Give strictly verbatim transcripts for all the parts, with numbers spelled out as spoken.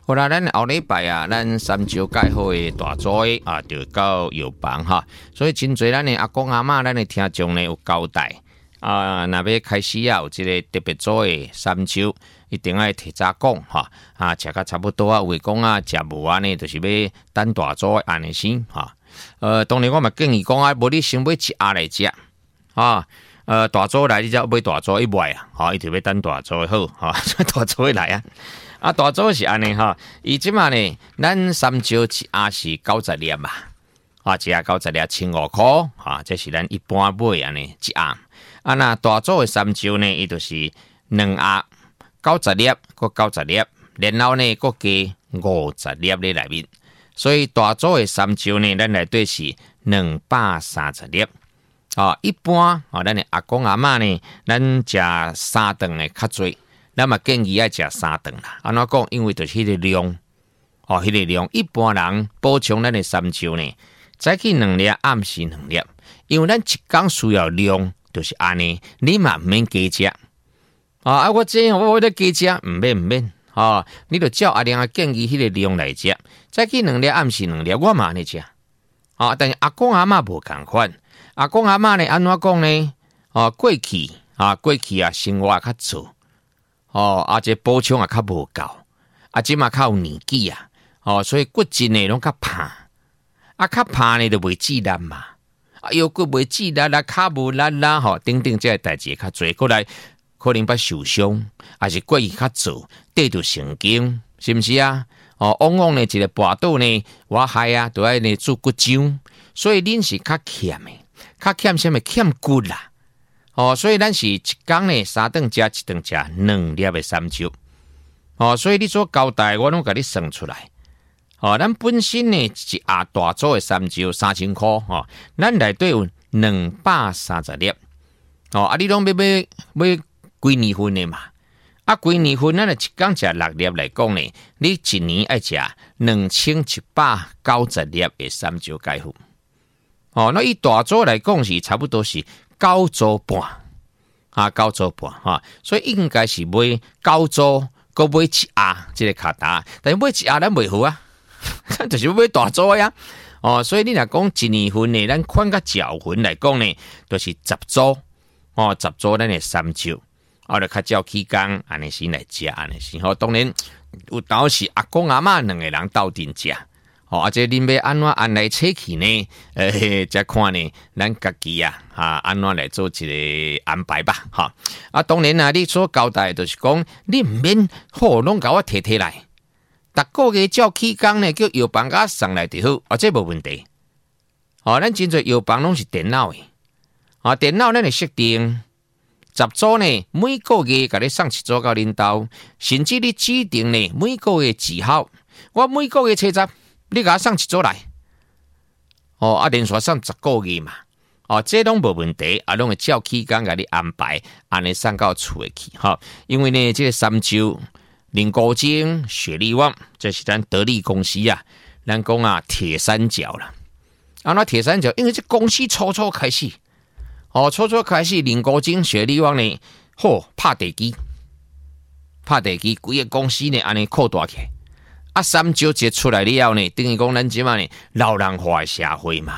好啦，咱后礼拜啊，咱三招介好的大组的啊，就到药房哈。所以真侪咱的阿公阿嬷，咱的听众呢有交代啊，若要开始啊，有这个特别组的三招，一定要提早讲哈啊，食到差不多啊，有的讲啊，食无安尼，就是要等大组的安尼先哈。呃，当然我嘛建议讲啊，无你先买一盒来食啊。呃，大组来你才买大组一买啊，好，伊就要等大组的好哈，大组的来啊。啊，大组是安尼哈，伊即马呢，咱三招一盒是九十粒嘛，啊，一盒九十粒千五箍，哈，这是咱一般买安尼一盒。啊，那大组的三招呢，伊就是两盒九十粒，搁九十粒，然后呢，搁加五十粒咧内面，所以大组的三招呢，咱内底是两百三十粒。啊，一般啊，咱的阿公阿嬷呢，咱食三顿的较侪。咱嘛建议爱食三顿啦，安怎讲？因为就是迄个量，哦，迄、那个量，一般人补充咱的三招呢，早起两粒，暗时两粒，因为咱一天需要量，就是安尼，你嘛毋免加食。啊，啊，我这我我咧加食，毋免毋免，啊，你就照阿娘啊建议迄个量来食，早起两粒，暗时两粒，我嘛安尼食。啊，但是阿公阿嬷无共款，阿公阿嬷呢安怎讲呢？啊，过去啊，过去啊，生活较早。哦，啊，这补充也较无够，啊，即嘛较有年纪啊，哦，所以骨质呢拢较胖，啊，较胖呢就袂自力嘛，啊，腰骨袂自力啦，骹无力啦，吼，等等这代志较侪，过来可能捌受伤，还是过去较早跌到神经，是毋是啊？哦，往往呢一个跋倒呢，我害啊，都爱呢做骨浆，所以恁是较欠的，较欠什么？欠骨啦。哦，所以咱是一天呢三顿食，一顿食两粒的三招。哦，所以你做交代，我拢甲你算出来。哦，咱本身呢一盒大组的三招三千块，哦，咱内底有两百三十粒。哦，啊，你拢要买买几年份的嘛？啊，几年份咱一天食六粒来讲呢，你一年爱食两千一百九十粒的三招解好。哦，那以大组来讲是差不多是。九组半啊，九组半哈、啊，所以应该是买九组，搁买一盒这个卡达，但是买一盒咱袂好啊，咱就是要买大组呀。哦，所以你若讲一年份呢，咱看个缴份来讲呢，就是十组哦，十组咱的三招，啊，就较照起工安尼先来食，安尼先好。当然有当是阿公阿嬷两个人斗阵食。哦，啊，这恁要安怎安来切去呢？诶，再看呢，咱家己啊，哈，安怎来做一个安排吧，哈。啊，当然啊，你所交代就是讲，你唔免好，拢甲我摕摕来，逐个月照起工呢，叫药房甲送来就好，啊，这无问题。哦，咱真侪药房拢是电脑的，啊，电脑咱会设定十组呢，每个月甲你送一组到恁兜，甚至你指定呢，每个月几号，我每个月七十。你甲我送一组来，哦，啊，连续送十个月嘛，哦，这拢无问题，啊，拢会照期间甲你安排，安尼送到厝诶去，哈、哦，因为呢，这个三招林高精、雪利旺，这是咱得力公司啊，咱讲啊铁三角啦，啊，那铁三角，因为这公司初初开始，哦，初初开始林高精、雪利旺呢，好拍地基，拍地基，规个公司呢，安尼扩大起来。啊，三招一出来了后呢，等于讲咱即马呢老人化的社会嘛。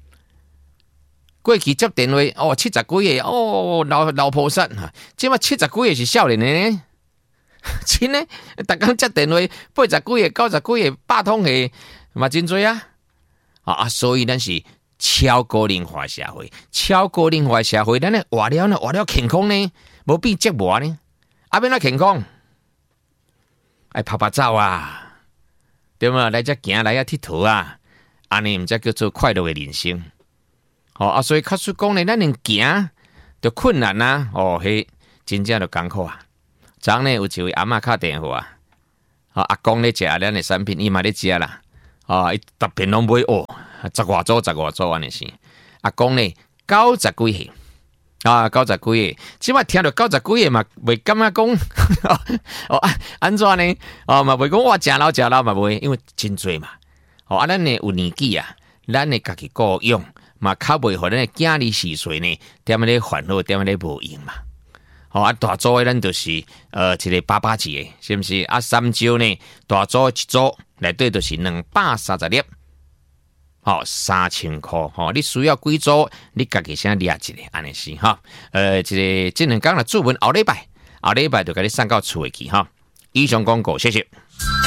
过去接电话哦，七十几个哦，老老菩萨哈，即马七十几个是少年的呢，真的，逐工接电话八十几个、九十几个、百通个嘛真多啊！啊啊，所以咱是超高龄化社会，超高龄化社会，咱呢活了呢，活了健康呢，无变节无呢，啊变哪健康？爱拍拍照啊！对嘛？来只行来啊，佚佗啊，安尼毋才叫做快乐的人生。哦啊，所以卡说讲呢，咱连行就困难啊，哦嘿，真正就艰苦啊。昨呢有一位阿嬷打电话啊，哦阿公咧食咱的产品，伊嘛咧食啦，哦伊特别拢买哦，十外组十外组安尼是。阿公呢九十几岁。啊，九十几个，即摆听到九十几个嘛，袂感觉讲哦，安怎呢？哦，嘛袂讲我食老食老嘛袂，因为真多嘛。哦，啊，咱呢有年纪啊，咱呢家己顾用，嘛较袂互咱的囝儿时岁呢，踮咧烦恼，踮咧无用嘛。 哦啊，大组的咱就是呃一个八八级的，是不是？啊，三招呢，大组一组内底就是两百三十粒，好、哦、三千块，吼、哦，你需要几组，你家己先列一个，安尼是哈。呃，这个这两天的注文后礼拜，后礼拜就给你送到厝里去哈。以上广告，谢谢。